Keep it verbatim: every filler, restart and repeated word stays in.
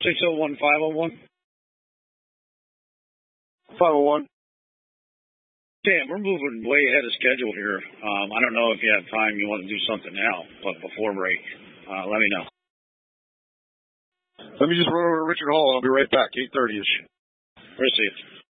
six oh one, five oh one. five oh one. Dan, we're moving way ahead of schedule here. Um, I don't know if you have time, you want to do something now, but before break, uh, let me know. Let me just run over to Richard Hall. I'll be right back, eight thirty-ish. We'll see you.